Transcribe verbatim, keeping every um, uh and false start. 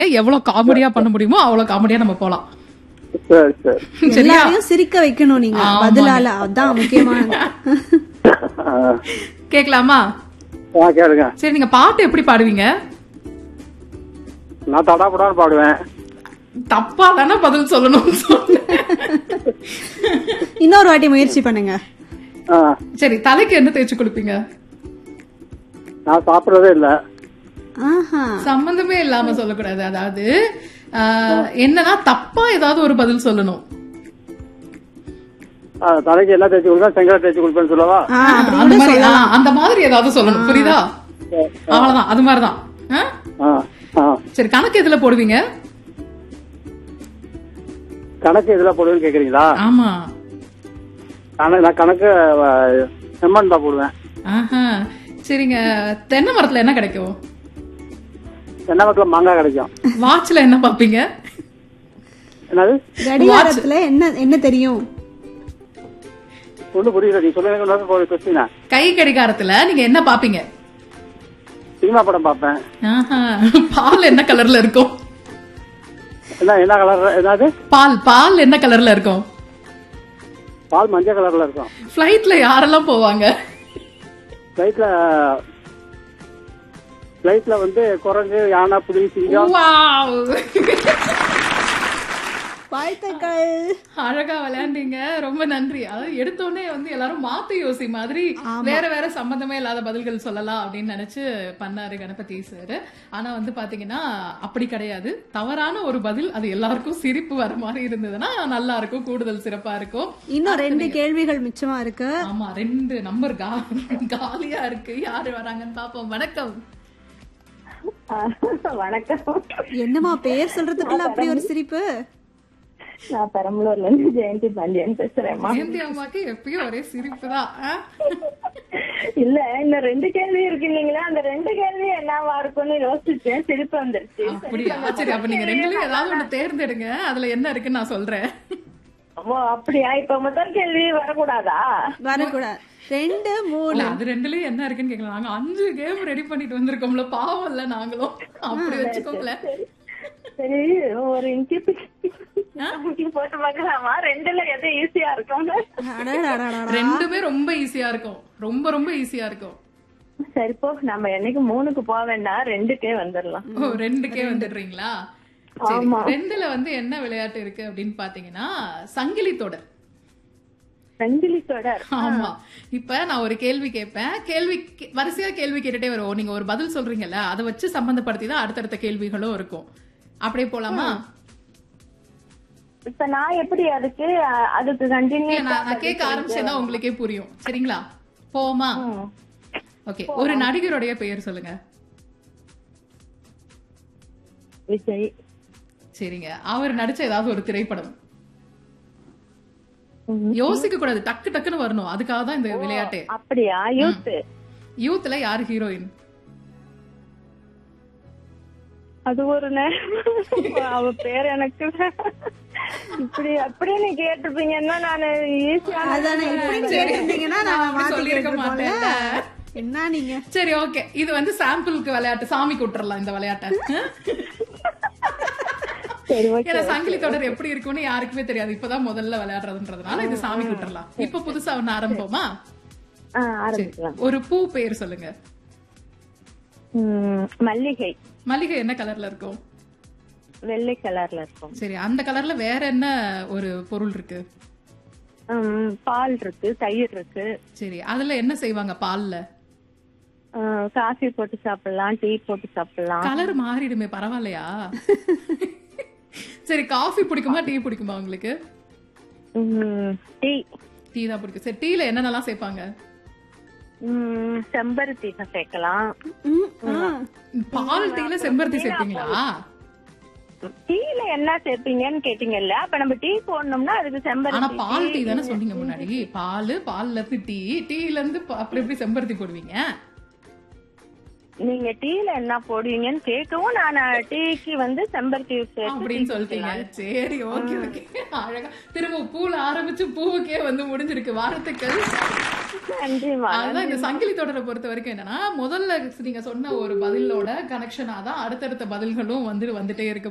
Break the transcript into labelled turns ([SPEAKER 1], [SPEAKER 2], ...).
[SPEAKER 1] எவ்வளவு காமெடியா பண்ண முடியுமோ அவ்வளவு காமெடியா நம்ம போலாம்.
[SPEAKER 2] சரி சரி
[SPEAKER 3] எல்லாரையும் சிரிக்க வைக்கணும் நீங்க பதிலால, அதான் முக்கியமானது.
[SPEAKER 1] கேக்கலாமா?
[SPEAKER 2] ஆ கேளுங்க.
[SPEAKER 1] சரி, நீங்க பாட்டு எப்படி பாடுவீங்க?
[SPEAKER 2] நான் தடாபடான்னு பாடுவேன்.
[SPEAKER 1] தப்பா தானே பதில் சொல்லணும் சொன்னேன்.
[SPEAKER 3] இன்னொரு வாட்டி முயற்சி பண்ணுங்க.
[SPEAKER 2] ஆ,
[SPEAKER 1] சரி, தலைக்கு என்ன தேய்ச்சி குளிப்பீங்க?
[SPEAKER 2] நான் சாப்பிடறதே இல்ல.
[SPEAKER 3] ஆஹா,
[SPEAKER 1] சம்பந்தமே இல்லாம சொல்லக்கூடாது. அதாவது ஆ, என்னன்னா தப்பா ஏதாவது ஒரு பதில் சொல்லணும்.
[SPEAKER 2] ஆ, தலைக்கு எல்லாம் தேய்ச்சி கொடுப்பேன், செங்கலை தேய்ச்சி கொடுப்பேன்னு சொல்லவா?
[SPEAKER 3] ஆ, அப்படி
[SPEAKER 1] அந்த
[SPEAKER 3] கூட
[SPEAKER 1] மாதிரி ஆ,
[SPEAKER 3] சொல்லலாம்.
[SPEAKER 1] அந்த மாதிரி ஏதாவது சொல்லணும். புரியுதா? அவ்வளவுதான், அது மாதிரிதான். ஆ?
[SPEAKER 2] ஆ, ஆ.
[SPEAKER 1] சரி, கணக்கு எதுல போடுவீங்க?
[SPEAKER 2] கணக்கு எதுல போடுவேன்னு கேக்குறீங்களா?
[SPEAKER 1] ஆமா.
[SPEAKER 2] கணக்கு நான் கணக்கு செம்மண் தான் போடுவேன்.
[SPEAKER 1] ஆஹா, சரிங்க. தென்னை மரத்துல என்ன கிடைக்கும்?
[SPEAKER 2] தென்னை மரத்துல மாங்காய் கிடைக்கும்.
[SPEAKER 1] வாட்ச்ல என்ன பாப்பீங்க?
[SPEAKER 2] என்னது
[SPEAKER 3] கடிகாரத்துல என்ன என்ன தெரியும்?
[SPEAKER 2] ஒண்ணு புரியல, நீ சொல்லுங்க. கொஸ்டினா
[SPEAKER 1] கை கடிகாரத்துல நீங்க என்ன பாப்பீங்க?
[SPEAKER 2] சினிமா படம் பார்ப்பேன்.
[SPEAKER 1] ஆஹா, பால் என்ன கலர்ல இருக்கும்?
[SPEAKER 2] என்ன என்ன கலர்? என்னது
[SPEAKER 1] பால் பால் என்ன கலர்ல இருக்கும்?
[SPEAKER 2] பால் மஞ்சள் கலர்ல இருக்கும்.
[SPEAKER 1] பிளைட்ல யாரெல்லாம் போவாங்க?
[SPEAKER 2] பிளைட்ல பிளைட்ல வந்து குரங்கு, யானை, புலி, சிங்கம்.
[SPEAKER 1] வாவ்,
[SPEAKER 3] வாழ்த்துக்கள்.
[SPEAKER 1] அழகா விளையாண்டீங்க, ரொம்ப நன்றி. அதாவது எடுத்தோடனே வந்து எல்லாரும் மாத்து யோசி மாதிரி வேற வேற சம்பந்தமே இல்லாத பதில்கள் சொல்லலாம் அப்படின்னு நினைச்சு பண்ணாரு கணபதி சார். ஆனா வந்து பாத்தீங்கன்னா அப்படி கிடையாது. தவறான ஒரு பதில் அது எல்லாருக்கும் சிரிப்பு வர மாதிரி இருந்ததுன்னா நல்லா இருக்கும், கூடுதல் சிறப்பா இருக்கும்.
[SPEAKER 3] இன்னும் ரெண்டு கேள்விகள் மிச்சமா இருக்கு.
[SPEAKER 1] ஆமா, ரெண்டு நம்பர் காலியா இருக்கு. யாரு வராங்கன்னு பாப்போம். வணக்கம்.
[SPEAKER 4] வணக்கம்.
[SPEAKER 3] என்னமா பேர் சொல்றதுக்குள்ள அப்படி ஒரு சிரிப்பு?
[SPEAKER 4] நான் பெரம்பலூர்ல இருந்து ஜெயந்தி பாண்டியன் பேசுறேன்மா.
[SPEAKER 1] ஜெயந்தி அம்மாக்கு எப்பயும் ஒரே சிரிப்பு தான்.
[SPEAKER 4] இல்ல, இந்த ரெண்டு கேள்வி இருக்கு இல்லீங்களா, அந்த ரெண்டு கேள்வி என்னவா இருக்கும்னு யோசிச்சேன், சிரிப்பு வந்துருச்சு.
[SPEAKER 1] அப்படியா? சரி, அப்ப நீங்க ரெண்டுலயும் ஏதாவது ஒண்ணு தேர்ந்தெடுங்க, அதுல என்ன இருக்குன்னு நான் சொல்றேன்.
[SPEAKER 4] ஓ அப்படியா? இப்ப முதல் கேள்வி வரக்கூடாதா?
[SPEAKER 3] வரக்கூடாது. ரெண்டு மூணு
[SPEAKER 1] இல்ல, அது ரெண்டுலயும் என்ன இருக்குன்னு கேட்கலாம். நாங்க அஞ்சு கேம் ரெடி பண்ணிட்டு வந்திருக்கோம்ல, பாவம் இல்ல நாங்களும். அப்படி வச்சுக்கோங்களேன்.
[SPEAKER 4] சரி, ஒரு இன்கி போட்டு பாக்கலாமா? ரெண்டுல எது ஈஸியா இருக்கும்?
[SPEAKER 1] ரெண்டுமே ரொம்ப ஈஸியா இருக்கும், ரொம்ப ரொம்ப ஈஸியா இருக்கும்.
[SPEAKER 4] சரி போ, நம்ம என்னைக்கு மூணுக்கு போக வேண்டாம், ரெண்டுக்கே வந்துடலாம்.
[SPEAKER 1] ஓ, ரெண்டுக்கே வந்துடுறீங்களா? சரி, ரெண்டுல வந்து என்ன விளையாட்டு இருக்கு அப்படின்னு பாத்தீங்கன்னா சங்கிலி தொடர்.
[SPEAKER 4] சங்கிலி தொடர்.
[SPEAKER 1] ஆமா. இப்ப நான் ஒரு கேள்வி கேட்பேன், கேள்வி வரிசையா கேள்வி கேட்டுட்டே வரும். நீங்க ஒரு பதில் சொல்றீங்கல்ல, அதை வச்சு சம்பந்தப்படுத்தி தான் அடுத்தடுத்த கேள்விகளும் இருக்கும். அப்படியே போலாமா?
[SPEAKER 4] இப்ப நான் எப்படி அதுக்கு அதுக்கு கண்டினியூ
[SPEAKER 1] நான் கேட்க ஆரம்பிச்சேன்னா உங்களுக்கே புரியும். சரிங்களா? போமா? ஓகே. ஒரு நடிகருடைய பெயர் சொல்லுங்க.
[SPEAKER 4] விஜய்.
[SPEAKER 1] சரிங்க. அவர் நடிச்ச ஏதாவது ஒரு திரைப்படம். யோசிக்க கூடாது, டக்கு டக்குன்னு வரணும். அதுக்காக தான் இந்த விளையாட்டு.
[SPEAKER 4] அப்படியா? யூத்.
[SPEAKER 1] யூத்ல யாரு ஹீரோயின்?
[SPEAKER 4] அது ஒரு அவ பேர் எனக்கு இப்படி அப்படியே நீ கேட்டிருப்பீங்கன்னா நான் ஈஸியா
[SPEAKER 1] சொல்லிருக்க மாட்டேன்.
[SPEAKER 3] என்ன நீங்க?
[SPEAKER 1] சரி, ஓகே. இது வந்து சாம்பிளுக்கு விளையாட்டு, சாமி கூட்டுறலாம் இந்த விளையாட்டை. ஏன்னா சங்கிலி தொடர் எப்படி இருக்கும்னு யாருக்குமே தெரியாது, இப்பதான் முதல்ல விளையாடுறதுன்றதுனால இது சாமி கூட்டுறலாம். இப்ப புதுசா ஒண்ணு ஆரம்பிப்போமா? ஒரு பூ பெயர் சொல்லுங்க.
[SPEAKER 4] மல்லிகை.
[SPEAKER 1] மல்லிகை என்ன கலர்ல இருக்கும்?
[SPEAKER 4] வெள்ளை கலர்ல இருக்கும்.
[SPEAKER 1] சரி, அந்த கலர்ல வேற என்ன ஒரு பொருள் இருக்கு?
[SPEAKER 4] பால் இருக்கு, தயிர் இருக்கு.
[SPEAKER 1] சரி, அதுல என்ன செய்வாங்க பால்ல?
[SPEAKER 4] காஃபி போட்டு சாப்பிடலாம், டீ போட்டு சாப்பிடலாம்.
[SPEAKER 1] கலர் மாறிடுமே, பரவாயில்லையா? சரி, காஃபி பிடிக்குமா டீ பிடிக்குமா உங்களுக்கு?
[SPEAKER 4] டீ.
[SPEAKER 1] டீ தான் பிடிக்கும். சரி, டீல என்னென்னலாம் சேர்ப்பாங்க?
[SPEAKER 4] செம்பருத்தி சேர்க்கலாம்.
[SPEAKER 1] பால் டீல செம்பருத்தி சேர்ப்பீங்களா?
[SPEAKER 4] டீல என்ன சேர்ப்பீங்கன்னு கேட்டீங்கல்ல, அப்ப நம்ம டீ போடணும்னா அதுக்கு செம்பருத்தி.
[SPEAKER 1] ஆனா பால் டீ தானே சொன்னீங்க முன்னாடி. பால், பால்ல இருந்து டீ, டீல இருந்து அப்படி எப்படி செம்பருத்தி போடுவீங்க?
[SPEAKER 4] நீங்க டீல என்ன போடுவீங்கன்னு கேட்கவும் நான் டீக்கு வந்து செம்பருத்தி
[SPEAKER 1] அப்படின்னு சொல்லிட்டீங்க. சரி, ஓகே ஓகே. அழகா திரும்ப பூல ஆரம்பிச்சு பூவுக்கே வந்து முடிஞ்சிருக்கு. வாரத்துக்கள்.
[SPEAKER 4] நன்றிமா.
[SPEAKER 1] அதுதான் இந்த சங்கிலி தொடரை பொறுத்த வரைக்கும் என்னன்னா முதல்ல நீங்க சொன்ன ஒரு பதிலோட கனெக்ஷனா தான் அடுத்தடுத்த பதில்களும் வந்து வந்துட்டே இருக்கு